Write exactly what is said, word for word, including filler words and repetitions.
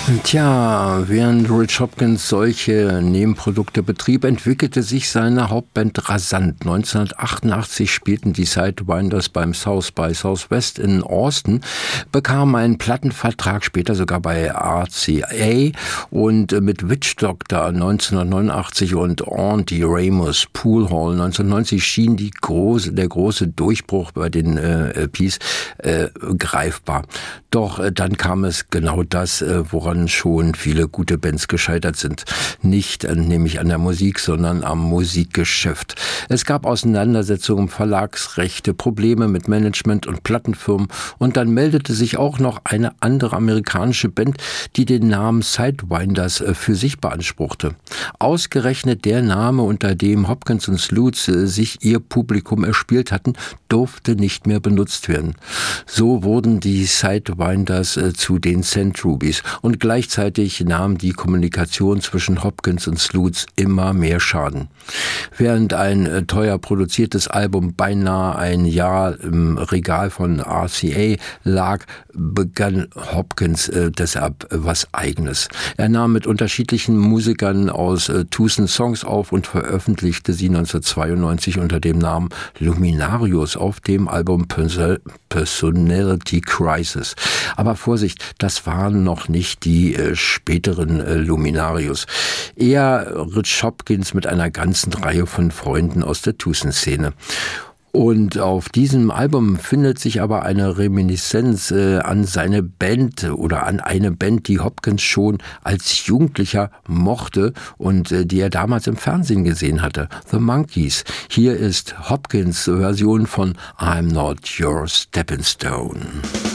Tja, während Rich Hopkins solche Nebenprodukte betrieb, entwickelte sich seine Hauptband rasant. neunzehnhundertachtundachtzig spielten die Sidewinders beim South by Southwest in Austin, bekamen einen Plattenvertrag, später sogar bei R C A, und mit Witch Doctor neunzehnhundertneunundachtzig und Auntie Ramos Pool Hall neunzehnhundertneunzig schien die große, der große Durchbruch bei den äh, L Ps äh, greifbar. Doch äh, dann kam es genau das, äh, woran schon viele gute Bands gescheitert sind. Nicht äh, nämlich an der Musik, sondern am Musikgeschäft. Es gab Auseinandersetzungen um Verlagsrechte, Probleme mit Management und Plattenfirmen, und dann meldete sich auch noch eine andere amerikanische Band, die den Namen Sidewinders äh, für sich beanspruchte. Ausgerechnet der Name, unter dem Hopkins und Sloots äh, sich ihr Publikum erspielt hatten, durfte nicht mehr benutzt werden. So wurden die Sidewinders äh, zu den Cent Rubies, und gleichzeitig nahm die Kommunikation zwischen Hopkins und Sloots immer mehr Schaden. Während ein äh, teuer produziertes Album beinahe ein Jahr im Regal von R C A lag, begann Hopkins äh, deshalb äh, was Eigenes. Er nahm mit unterschiedlichen Musikern aus äh, Tucson Songs auf und veröffentlichte sie neunzehnhundertzweiundneunzig unter dem Namen Luminarius auf dem Album Personality Crisis. Aber Vorsicht, das waren noch nicht die äh, späteren äh, Luminarius. Eher Rich Hopkins mit einer ganzen Reihe von Freunden aus der Tucson-Szene. Und auf diesem Album findet sich aber eine Reminiszenz äh, an seine Band oder an eine Band, die Hopkins schon als Jugendlicher mochte und äh, die er damals im Fernsehen gesehen hatte. The Monkees. Hier ist Hopkins' Version von I'm Not Your Stepping Stone.